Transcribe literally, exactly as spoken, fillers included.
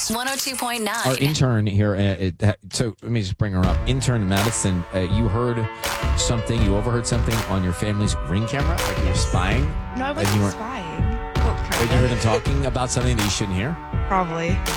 one oh two point nine. Our intern here, uh, it, so let me just bring her up. Intern Madison, uh, you heard something, you overheard something on your family's Ring camera? Like you were spying? No, I And wasn't you weren't- spying. Well, Did you hear them talking about something that you shouldn't hear? probably.